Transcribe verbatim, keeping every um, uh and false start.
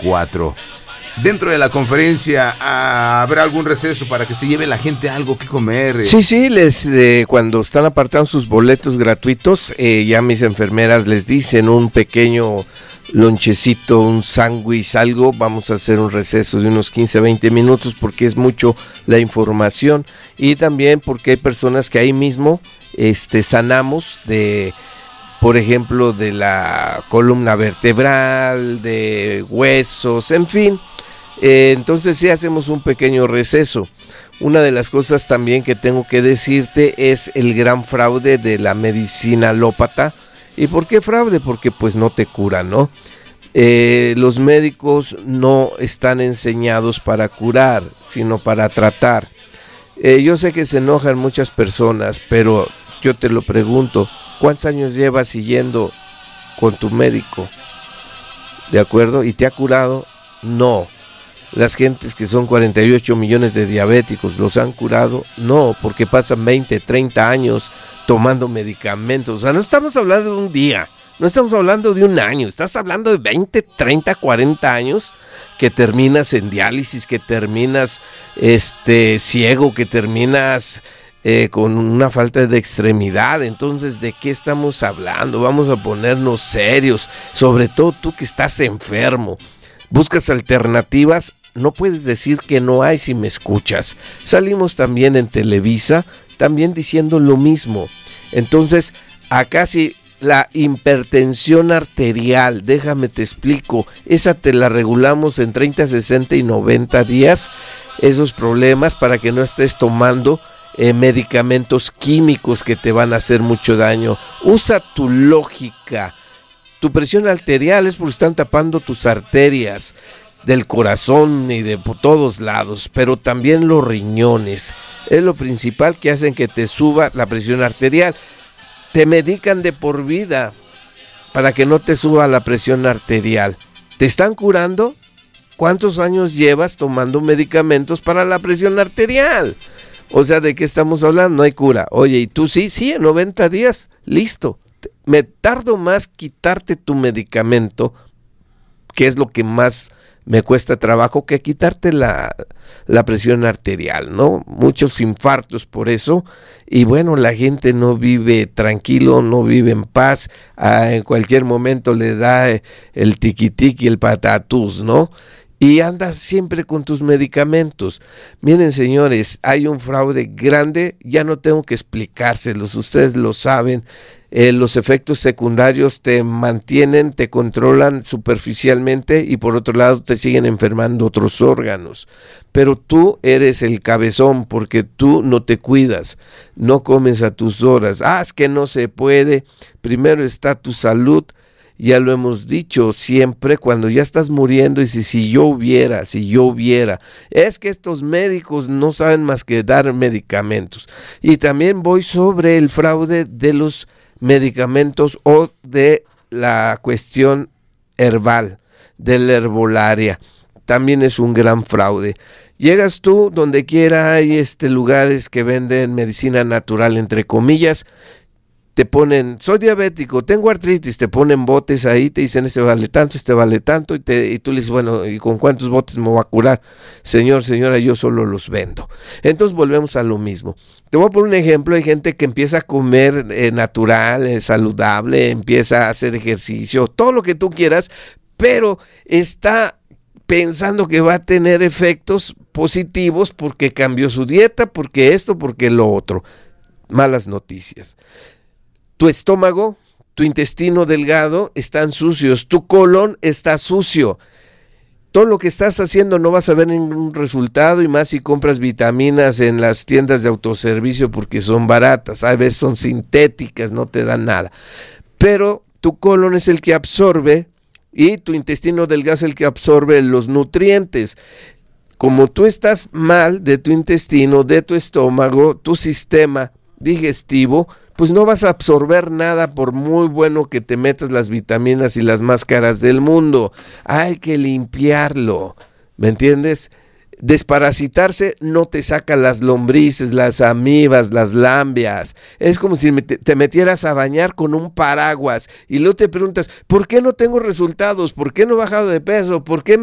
cuatro. Dentro de la conferencia, ¿habrá algún receso para que se lleve la gente algo que comer? Sí, sí, les, eh, cuando están apartando sus boletos gratuitos, eh, ya mis enfermeras les dicen un pequeño lonchecito, un sándwich, algo. Vamos a hacer un receso de unos quince a veinte minutos porque es mucho la información y también porque hay personas que ahí mismo este, sanamos de... por ejemplo, de la columna vertebral, de huesos, en fin. Eh, entonces sí hacemos un pequeño receso. Una de las cosas también que tengo que decirte es el gran fraude de la medicina alópata. ¿Y por qué fraude? Porque pues no te cura, ¿no? Eh, los médicos no están enseñados para curar, sino para tratar. Eh, yo sé que se enojan muchas personas, pero yo te lo pregunto, ¿cuántos años llevas siguiendo con tu médico? ¿De acuerdo? ¿Y te ha curado? No. Las gentes que son cuarenta y ocho millones de diabéticos, ¿los han curado? No, porque pasan veinte, treinta años tomando medicamentos. O sea, no estamos hablando de un día, no estamos hablando de un año, estás hablando de veinte, treinta, cuarenta años que terminas en diálisis, que terminas este, ciego, que terminas... Eh, con una falta de extremidad. Entonces, ¿de qué estamos hablando? Vamos a ponernos serios, sobre todo tú que estás enfermo, buscas alternativas, no puedes decir que no hay si me escuchas. Salimos también en Televisa, también diciendo lo mismo. Entonces, acá sí, la hipertensión arterial, déjame te explico, esa te la regulamos en treinta, sesenta y noventa días, esos problemas para que no estés tomando Eh, medicamentos químicos que te van a hacer mucho daño. Usa tu lógica. Tu presión arterial es porque están tapando tus arterias del corazón y de por todos lados, pero también los riñones. Es lo principal que hacen que te suba la presión arterial. Te medican de por vida para que no te suba la presión arterial. ¿Te están curando? ¿Cuántos años llevas tomando medicamentos para la presión arterial? O sea, ¿de qué estamos hablando? No hay cura. Oye, ¿y tú sí? Sí, en noventa días, listo. Me tardo más quitarte tu medicamento, que es lo que más me cuesta trabajo, que quitarte la, la presión arterial, ¿no? Muchos infartos por eso. Y bueno, la gente no vive tranquilo, no vive en paz. Ah, en cualquier momento le da el tiquitiqui, el patatús, ¿no? Y andas siempre con tus medicamentos. Miren, señores, hay un fraude grande, ya no tengo que explicárselos, ustedes lo saben. Eh, los efectos secundarios te mantienen, te controlan superficialmente y por otro lado te siguen enfermando otros órganos. Pero tú eres el cabezón porque tú no te cuidas, no comes a tus horas. Ah, es que no se puede. Primero está tu salud. Ya lo hemos dicho siempre, cuando ya estás muriendo, y si, si yo hubiera, si yo hubiera, es que estos médicos no saben más que dar medicamentos. Y también voy sobre el fraude de los medicamentos o de la cuestión herbal, de la herbolaria. También es un gran fraude. Llegas tú, donde quiera hay este, lugares que venden medicina natural, entre comillas, te ponen, soy diabético, tengo artritis, te ponen botes ahí, te dicen, este vale tanto, este vale tanto, y, te, y tú le dices, bueno, ¿y con cuántos botes me voy a curar? Señor, señora, yo solo los vendo. Entonces volvemos a lo mismo. Te voy a poner un ejemplo, hay gente que empieza a comer eh, natural, eh, saludable, empieza a hacer ejercicio, todo lo que tú quieras, pero está pensando que va a tener efectos positivos porque cambió su dieta, porque esto, porque lo otro. Malas noticias. Tu estómago, tu intestino delgado están sucios, tu colon está sucio. Todo lo que estás haciendo no vas a ver ningún resultado, y más si compras vitaminas en las tiendas de autoservicio porque son baratas, a veces son sintéticas, no te dan nada. Pero tu colon es el que absorbe y tu intestino delgado es el que absorbe los nutrientes. Como tú estás mal de tu intestino, de tu estómago, tu sistema digestivo, pues no vas a absorber nada por muy bueno que te metas las vitaminas y las más caras del mundo. Hay que limpiarlo, ¿me entiendes? Desparasitarse no te saca las lombrices, las amibas, las lambias. Es como si te metieras a bañar con un paraguas y luego te preguntas, ¿por qué no tengo resultados? ¿Por qué no he bajado de peso? ¿Por qué me